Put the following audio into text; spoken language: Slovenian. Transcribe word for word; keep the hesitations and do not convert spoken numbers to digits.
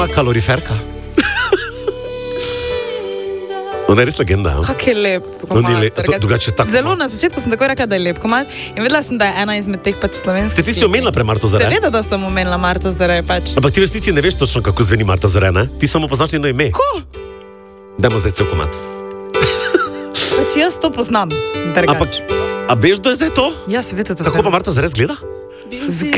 moja kaloriferka. Ona je res legenda. Kak je lep No, komad. ni lep, to- drugače tako. Zelo na začetku sem tako rekla, da je lep komad in vedela sem, da je ena izmed teh pač slovenskih. Te ti si omenila pre Marto Zore? Seveda, da sem omenila Marto Zore, pač. Ampak ti v resnici ne veš točno, kako zveni Marta Zore, ne? Ti samo poznaš njeno ime. Ko? Dajmo zdaj cel komad. Pač jaz to poznam. Drugače. Ampak, a veš, da je zdaj to? Ja, seveda to Kako pa vem. Marta Zore zgleda? Z